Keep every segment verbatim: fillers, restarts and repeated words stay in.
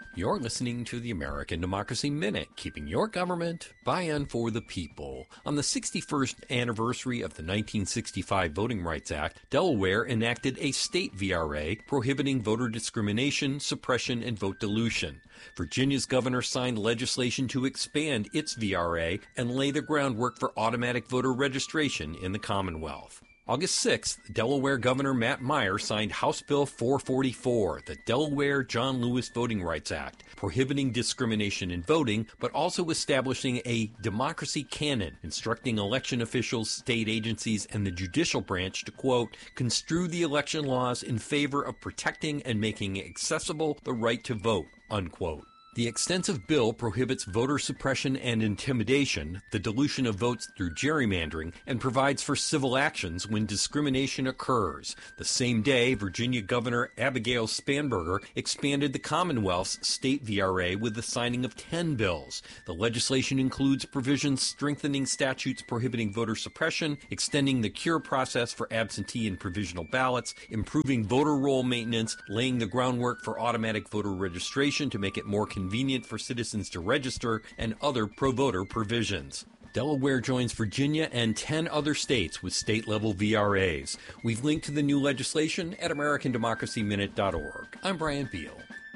You're listening to the American Democracy Minute, keeping your government by and for the people. On the sixty-first anniversary of the nineteen sixty-five Voting Rights Act, Delaware enacted a state V R A prohibiting voter discrimination, suppression, and vote dilution. Virginia's governor signed legislation to expand its V R A and lay the groundwork for automatic voter registration in the Commonwealth. August sixth, Delaware Governor Matt Meyer signed House Bill four forty-four, the Delaware John Lewis Voting Rights Act, prohibiting discrimination in voting, but also establishing a democracy canon, instructing election officials, state agencies, and the judicial branch to, quote, construe the election laws in favor of protecting and making accessible the right to vote, unquote. The extensive bill prohibits voter suppression and intimidation, the dilution of votes through gerrymandering, and provides for civil actions when discrimination occurs. The same day, Virginia Governor Abigail Spanberger expanded the Commonwealth's state V R A with the signing of ten bills. The legislation includes provisions strengthening statutes prohibiting voter suppression, extending the cure process for absentee and provisional ballots, improving voter roll maintenance, laying the groundwork for automatic voter registration to make it more convenient convenient for citizens to register, and other pro-voter provisions. Delaware joins Virginia and ten other states with state-level V R As. We've linked to the new legislation at American Democracy Minute dot org. I'm Brian Beal.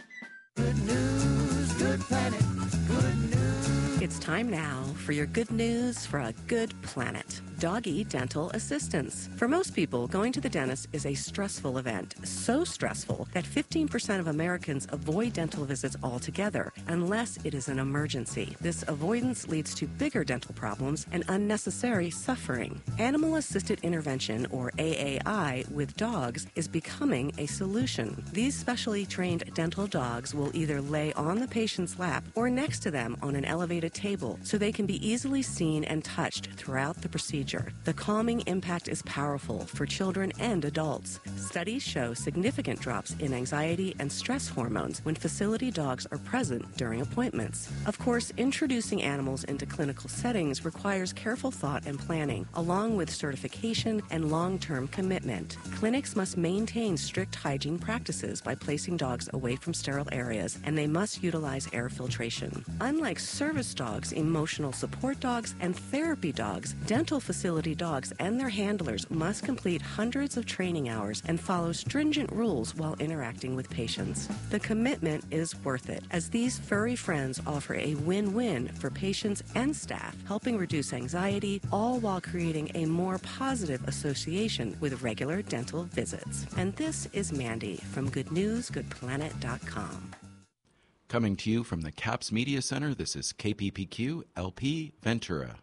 Good news, good planet, good news. It's time now for your good news for a good planet. Doggy Dental Assistance. For most people, going to the dentist is a stressful event, so stressful that fifteen percent of Americans avoid dental visits altogether, unless it is an emergency. This avoidance leads to bigger dental problems and unnecessary suffering. Animal-assisted intervention, or A A I, with dogs is becoming a solution. These specially trained dental dogs will either lay on the patient's lap or next to them on an elevated table, so they can be easily seen and touched throughout the procedure. The calming impact is powerful for children and adults. Studies show significant drops in anxiety and stress hormones when facility dogs are present during appointments. Of course, introducing animals into clinical settings requires careful thought and planning, along with certification and long-term commitment. Clinics must maintain strict hygiene practices by placing dogs away from sterile areas, and they must utilize air filtration. Unlike service dogs, emotional support dogs, and therapy dogs, dental facility dogs and their handlers must complete hundreds of training hours and follow stringent rules while interacting with patients. The commitment is worth it, as these furry friends offer a win-win for patients and staff, helping reduce anxiety, all while creating a more positive association with regular dental visits. And this is Mandy from good news good planet dot com. Coming to you from the CAPS Media Center, this is K P P Q L P Ventura.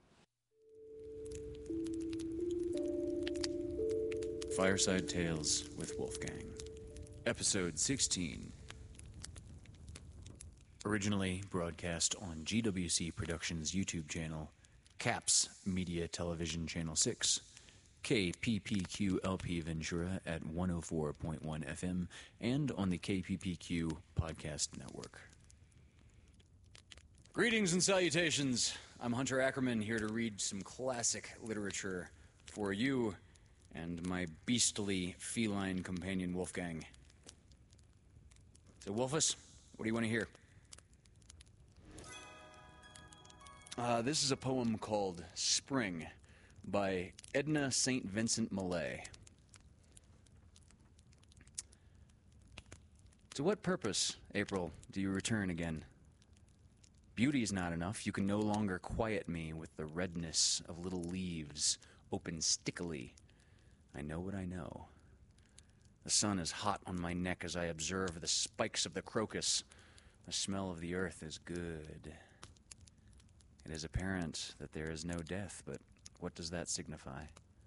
Fireside Tales with Wolfgang, Episode sixteen. Originally broadcast on G W C Productions YouTube channel, CAPS Media Television Channel six, K P P Q L P Ventura at one oh four point one F M, and on the K P P Q Podcast Network. Greetings and salutations. I'm Hunter Ackerman, here to read some classic literature for you and my beastly feline companion Wolfgang. So, Wolfus, what do you want to hear? Uh, this is a poem called Spring by Edna Saint Vincent Millay. To what purpose, April, do you return again? Beauty's not enough. You can no longer quiet me with the redness of little leaves open stickily. I know what I know. The sun is hot on my neck as I observe the spikes of the crocus. The smell of the earth is good. It is apparent that there is no death, but what does that signify?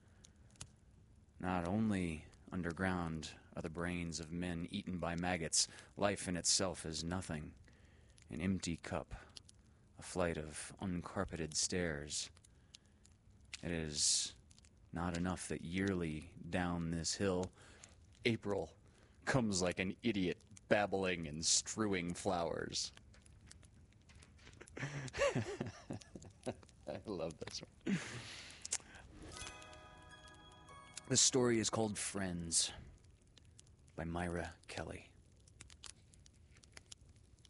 Not only underground are the brains of men eaten by maggots. Life in itself is nothing. An empty cup, a flight of uncarpeted stairs. It is not enough that yearly down this hill, April comes like an idiot babbling and strewing flowers. I love this one. This story is called Friends by Myra Kelly.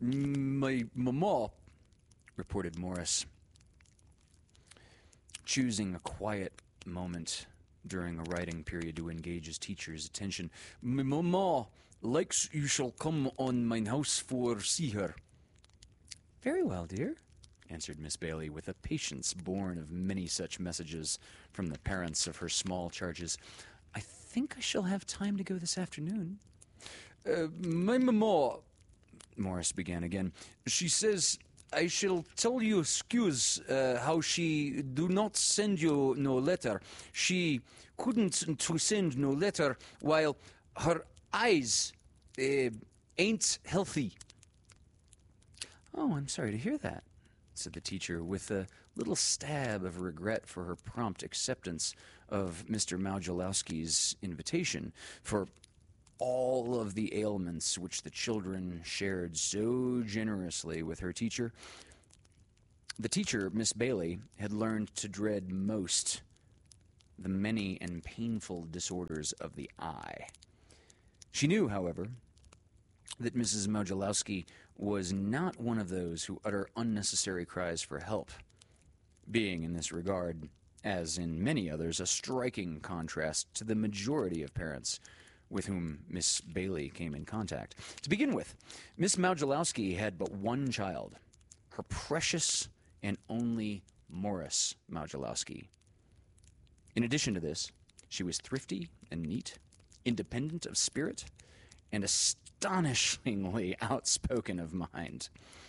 My mama, reported Morris, choosing a quiet moment during a writing period to engage his teacher's attention. My mama likes you shall come on mine house for see her. Very well, dear, answered Miss Bailey, with a patience born of many such messages from the parents of her small charges. I think I shall have time to go this afternoon. Uh, my mamma, Morris began again, she says I shall tell you excuse uh, how she do not send you no letter. She couldn't to send no letter while her eyes uh, ain't healthy. Oh, I'm sorry to hear that, said the teacher, with a little stab of regret for her prompt acceptance of Mister Małgolowski's invitation, for all of the ailments which the children shared so generously with her teacher. The teacher, Miss Bailey, had learned to dread most the many and painful disorders of the eye. She knew, however, that Missus Małgolowski was not one of those who utter unnecessary cries for help, being in this regard, as in many others, a striking contrast to the majority of parents with whom Miss Bailey came in contact. To begin with, Miss Małgolowski had but one child, her precious and only Morris Małgolowski. In addition to this, she was thrifty and neat, independent of spirit, and astonishingly outspoken of mind,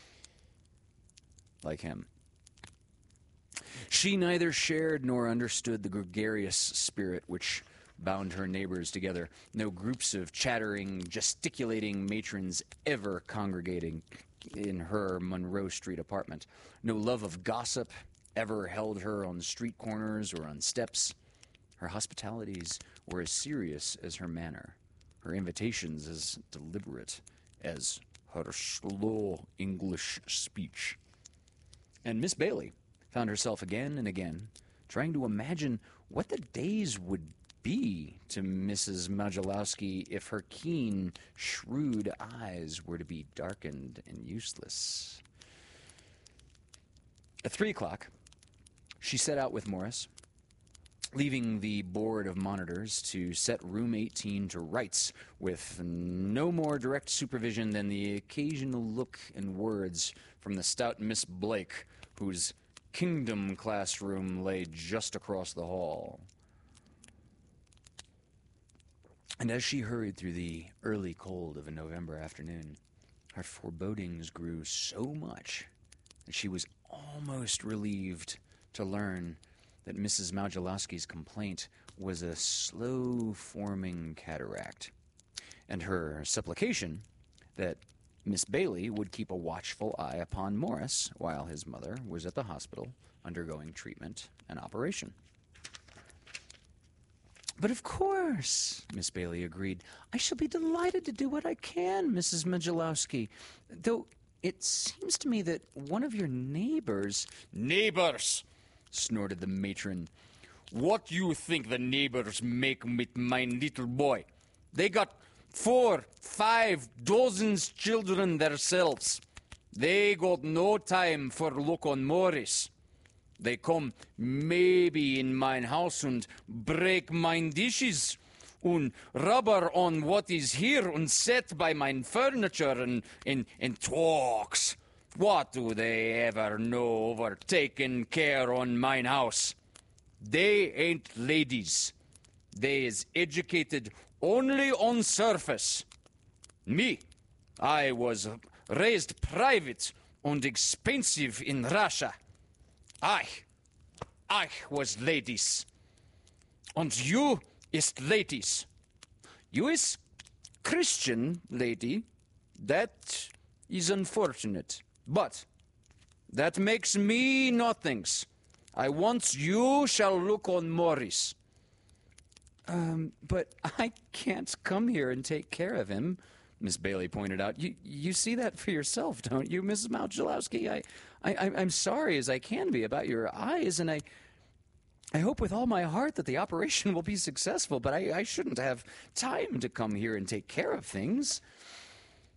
like him. She neither shared nor understood the gregarious spirit which bound her neighbors together, no groups of chattering, gesticulating matrons ever congregating in her Monroe Street apartment. No love of gossip ever held her on street corners or on steps. Her hospitalities were as serious as her manner, her invitations as deliberate as her slow English speech. And Miss Bailey found herself again and again trying to imagine what the days would be to Missus Małgolowski if her keen, shrewd eyes were to be darkened and useless. At three o'clock, she set out with Morris, leaving the board of monitors to set room eighteen to rights with no more direct supervision than the occasional look and words from the stout Miss Blake, whose kingdom classroom lay just across the hall. And as she hurried through the early cold of a November afternoon, her forebodings grew so much that she was almost relieved to learn that Missus Małgolowski's complaint was a slow-forming cataract, and her supplication that Miss Bailey would keep a watchful eye upon Morris while his mother was at the hospital undergoing treatment and operation. But of course, Miss Bailey agreed. I shall be delighted to do what I can, Missus Małgolowski. Though it seems to me that one of your neighbors... Neighbors, snorted the matron. What you think the neighbors make with my little boy? They got four, five, dozens children themselves. They got no time for look on Morris. They come maybe in mine house and break mine dishes, and rubber on what is here and set by mine furniture and, and, and talks. What do they ever know over taking care on mine house? They ain't ladies. They is educated only on surface. Me, I was raised private and expensive in Russia. I, I was ladies. And you is ladies. You is Christian lady. That is unfortunate. But that makes me nothings. I want you shall look on Morris. Um, but I can't come here and take care of him, Miss Bailey pointed out. You you see that for yourself, don't you, Missus Małgolowski? I, I, I'm sorry as I can be about your eyes, and I I hope with all my heart that the operation will be successful, but I, I shouldn't have time to come here and take care of things.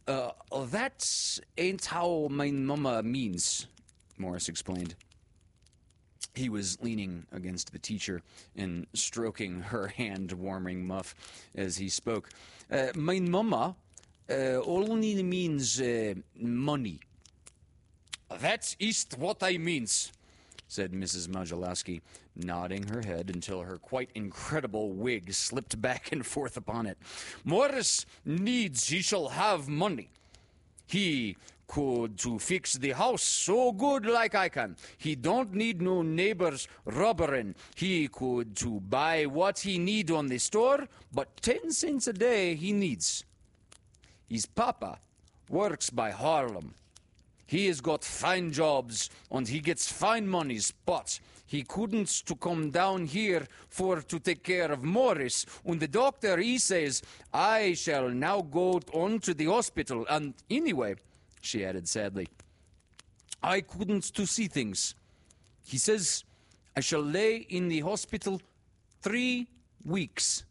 Uh, that ain't how my mama means, Morris explained. He was leaning against the teacher and stroking her hand-warming muff as he spoke. Uh, my mama uh, only means uh, money. That is what I means, said Missus Modulowski, nodding her head until her quite incredible wig slipped back and forth upon it. Morris needs he shall have money. He could to fix the house so good like I can. He don't need no neighbors robbering. He could to buy what he need on the store, but ten cents a day he needs. His papa works by Harlem. He has got fine jobs, and he gets fine monies, but he couldn't to come down here for to take care of Morris. And the doctor, he says, I shall now go on to the hospital, and anyway, she added sadly, I couldn't to see things. He says, I shall lay in the hospital three weeks.